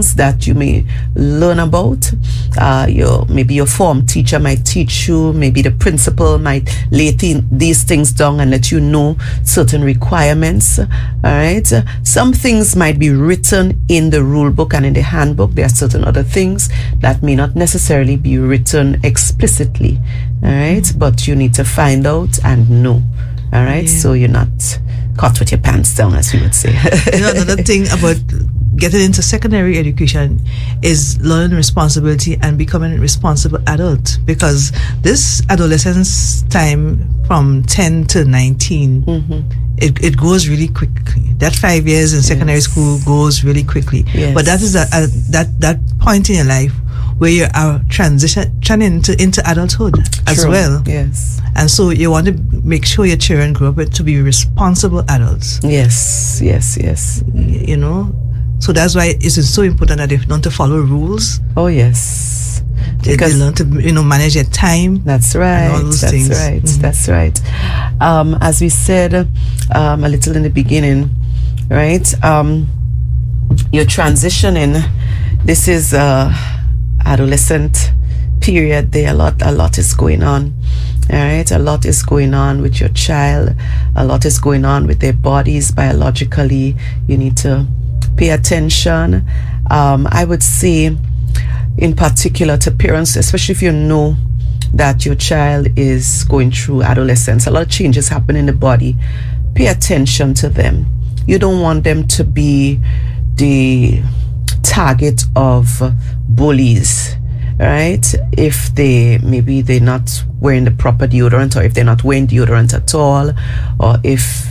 things that you may learn about. Maybe your form teacher might teach you, maybe the principal might lay these things down and let you know certain requirements. All right. Some things might be written in the rule book and in the handbook. There are certain other things that may not necessarily be written explicitly. All right. But you need to find out and know. All right. Yeah. So you're not caught with your pants down, as we would say. Another thing about getting into secondary education is learning responsibility and becoming a responsible adult, because this adolescence time from 10 to 19, it goes really quickly. That 5 years in secondary school goes really quickly. Yes. But that is that point in your life where you are transitioning into adulthood as well. Yes. And so you want to make sure your children grow up to be responsible adults. Yes. You know? So that's why it is so important that they learn to follow rules. Oh, yes. They learn to, manage their time. That's right. And all those things. Right. That's right. As we said a little in the beginning, right? You're transitioning. This is adolescent period. There a lot is going on. All right, a lot is going on with your child. A lot is going on with their bodies biologically. You need to pay attention. I would say, in particular, to parents, especially if you know that your child is going through adolescence, a lot of changes happen in the body. Pay attention to them. You don't want them to be the target of bullies, right? If they're not wearing the proper deodorant, or if they're not wearing deodorant at all, or if,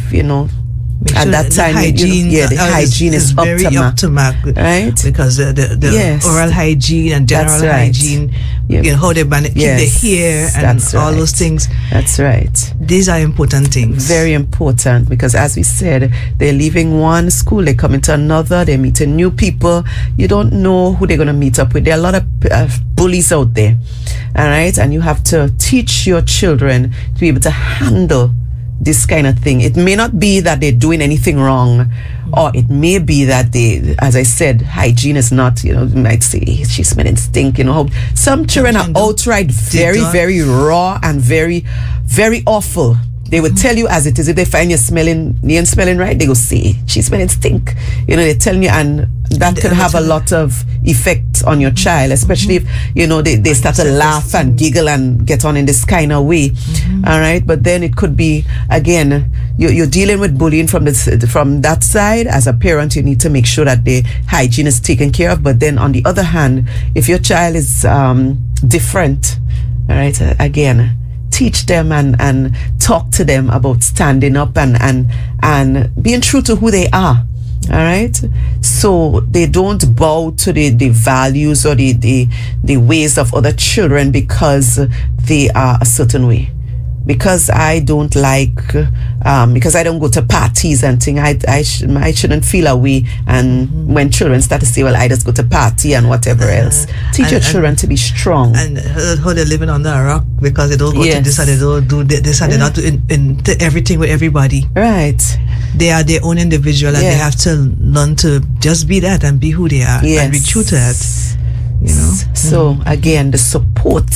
at sure that time, the hygiene is very up to mark, right? Because the oral hygiene and general hygiene, how they keep their hair and all those things. That's right. These are important things. Very important, because as we said, they're leaving one school, they come into another, they're meeting new people. You don't know who they're going to meet up with. There are a lot of bullies out there, all right? And you have to teach your children to be able to handle this kind of thing. It may not be that they're doing anything wrong, or it may be that they, as I said, hygiene is not, you might say, hey, she's smelling stink, Some children are outright very, very raw and very, very awful. They would tell you as it is. If they find you ain't smelling right, they go say, she's smelling stink. They're telling you, and that could have a lot of effect on your child, especially if, they start to laugh and giggle and get on in this kind of way. All right. But then it could be, again, you're dealing with bullying from that side. As a parent, you need to make sure that the hygiene is taken care of. But then on the other hand, if your child is different, all right, again, teach them and talk to them about standing up and being true to who they are. All right, so they don't bow to the values or the ways of other children because they are a certain way. Because I don't because I don't go to parties and things, I shouldn't feel a way. And when children start to say, well, I just go to party and whatever else, teach your children to be strong. And how they're living under a rock because they don't go to this and they don't do this and they're not doing everything with everybody. Right. They are their own individual and they have to learn to just be that and be who they are and be true to that. So again, the support,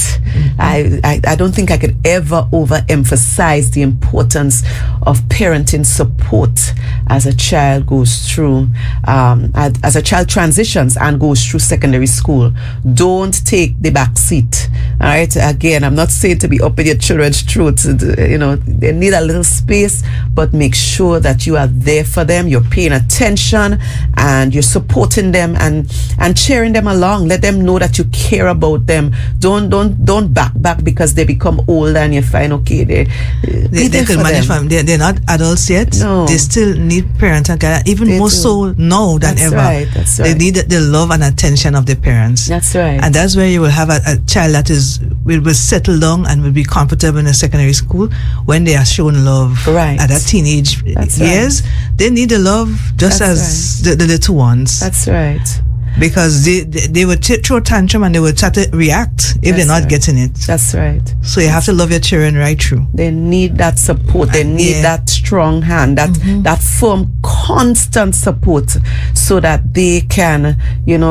I don't think I could ever overemphasize the importance of parenting support as a child goes through, as a child transitions and goes through secondary school. Don't take the back seat. All right. Again, I'm not saying to be up in your children's throats. They need a little space, but make sure that you are there for them. You're paying attention and you're supporting them and cheering them along. Let them know that you care about them. Don't back because they become older and you find they can manage them. They're not adults yet. No. They still need parents and guidance, even more so now than ever. That's right. They need the love and attention of their parents. That's right. And that's where you will have a child that will settle down and will be comfortable in a secondary school when they are shown love at that teenage years. They need the love just as the little ones. That's right. Because they would throw tantrum and they would start to react if they're not getting it. That's right. So you have to love your children right through. They need that support. They need that strong hand, that firm, constant support, so that they can,